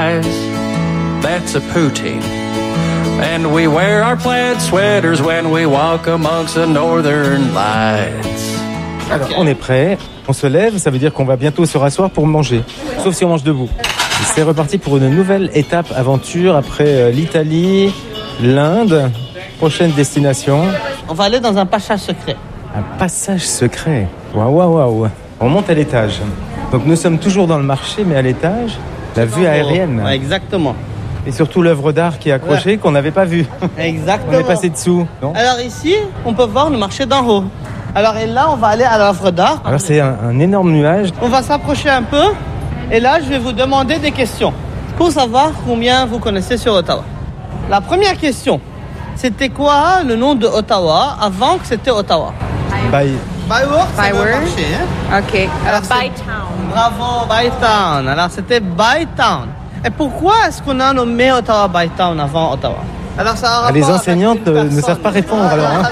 eyes, that's a poutine. And we wear our plaid sweaters when we walk amongst the northern lights. Alors, on est prêt, on se lève, ça veut dire qu'on va bientôt se rasseoir pour manger, sauf si on mange debout. Et c'est reparti pour une nouvelle étape aventure après l'Italie, l'Inde, prochaine destination. On va aller dans un passage secret. Un passage secret. Waouh. On monte à l'étage. Donc nous sommes toujours dans le marché, mais à l'étage, la vue aérienne. Ouais, exactement. Et surtout l'œuvre d'art qui est accrochée, qu'on n'avait pas vue. Exactement. On est passé dessous, non? Alors ici, on peut voir le marché d'en haut. Alors et là, on va aller à l'œuvre d'art. Alors c'est un énorme nuage. On va s'approcher un peu. Et là, je vais vous demander des questions pour savoir combien vous connaissez sur Ottawa. La première question, c'était quoi le nom de Ottawa avant que c'était Ottawa? Byworth, c'est le marché. Hein? OK. Alors, Bytown. Bravo, Bytown. Alors, c'était Bytown. Et pourquoi est-ce qu'on a nommé Ottawa Bytown avant Ottawa? Alors, ça a les enseignantes ne savent pas répondre alors. Hein?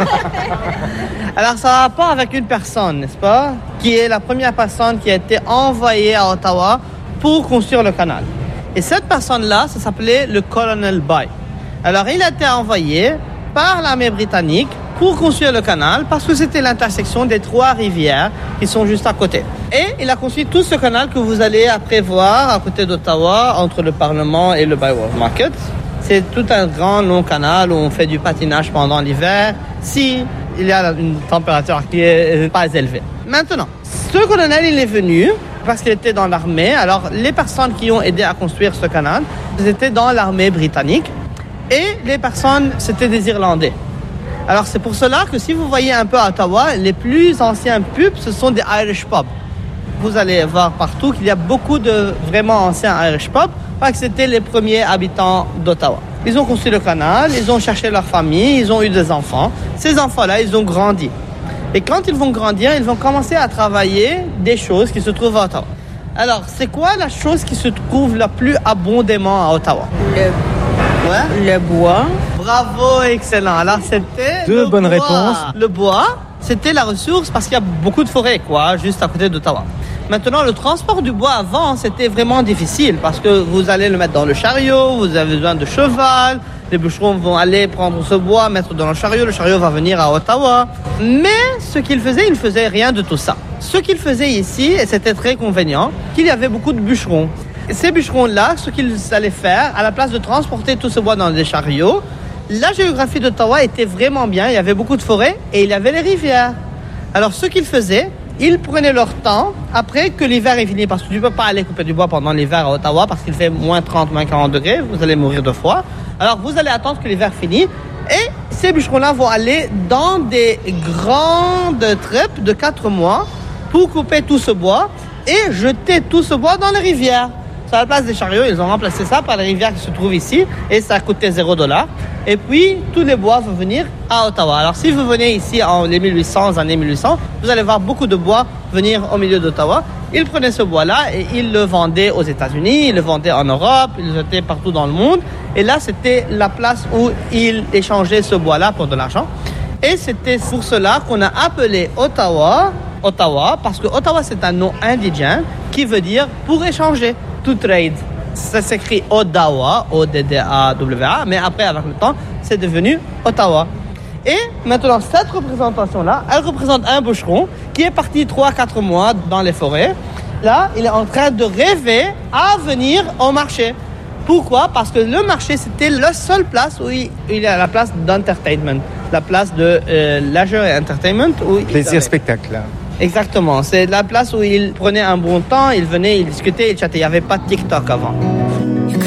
Alors, ça a rapport avec une personne, n'est-ce pas? Qui est la première personne qui a été envoyée à Ottawa pour construire le canal. Et cette personne-là, ça s'appelait le colonel By. Alors, il a été envoyé par l'armée britannique pour construire le canal parce que c'était l'intersection des trois rivières qui sont juste à côté. Et il a construit tout ce canal que vous allez après voir à côté d'Ottawa, entre le Parlement et le Byworth Market. C'est tout un grand long canal où on fait du patinage pendant l'hiver si il y a une température qui est pas élevée. Maintenant, ce colonel, il est venu parce qu'il était dans l'armée. Alors, les personnes qui ont aidé à construire ce canal, ils étaient dans l'armée britannique et les personnes, c'était des Irlandais. Alors, c'est pour cela que si vous voyez un peu à Ottawa, les plus anciens pubs, ce sont des Irish pubs. Vous allez voir partout qu'il y a beaucoup de vraiment anciens Irish pubs parce que c'était les premiers habitants d'Ottawa. Ils ont construit le canal, ils ont cherché leur famille, ils ont eu des enfants. Ces enfants-là, ils ont grandi. Et quand ils vont grandir, ils vont commencer à travailler des choses qui se trouvent à Ottawa. Alors, c'est quoi la chose qui se trouve la plus abondamment à Ottawa? Le bois. Bravo, excellent. Alors, c'était deux bonnes réponses. Le bois, c'était la ressource parce qu'il y a beaucoup de forêts, juste à côté d'Ottawa. Maintenant, le transport du bois avant, c'était vraiment difficile parce que vous allez le mettre dans le chariot, vous avez besoin de cheval, les bûcherons vont aller prendre ce bois, mettre dans le chariot va venir à Ottawa. Mais ce qu'il faisait, il ne faisait rien de tout ça. Ce qu'il faisait ici, et c'était très convenient, qu'il y avait beaucoup de bûcherons. Et ces bûcherons-là, ce qu'ils allaient faire, à la place de transporter tout ce bois dans des chariots, la géographie d'Ottawa était vraiment bien, il y avait beaucoup de forêts et il y avait les rivières. Alors ce qu'ils faisaient, ils prenaient leur temps après que l'hiver est fini, parce que tu ne peux pas aller couper du bois pendant l'hiver à Ottawa parce qu'il fait moins 30, moins 40 degrés, vous allez mourir de froid. Alors vous allez attendre que l'hiver finisse et ces bûcherons-là vont aller dans des grandes treppes de 4 mois pour couper tout ce bois et jeter tout ce bois dans les rivières. Sur la place des chariots, ils ont remplacé ça par les rivières qui se trouvent ici et ça a coûté $0. Et puis, tous les bois vont venir à Ottawa. Alors, si vous venez ici en les 1800, années 1800, vous allez voir beaucoup de bois venir au milieu d'Ottawa. Ils prenaient ce bois-là et ils le vendaient aux États-Unis, ils le vendaient en Europe, ils le jetaient partout dans le monde. Et là, c'était la place où ils échangeaient ce bois-là pour de l'argent. Et c'était pour cela qu'on a appelé Ottawa, parce que Ottawa, c'est un nom indigène qui veut dire pour échanger, to trade. Ça s'écrit Odawa, O-D-D-A-W-A, mais après, avec le temps, c'est devenu Ottawa. Et maintenant, cette représentation-là, elle représente un bûcheron qui est parti 3-4 mois dans les forêts. Là, il est en train de rêver à venir au marché. Pourquoi? Parce que le marché, c'était la seule place où il y a la place d'entertainment, la place de leisure et entertainment. Plaisir, spectacle. Là. Exactement. C'est la place où il prenait un bon temps, il venait, il discutait, il chattait. Il n'y avait pas de TikTok avant.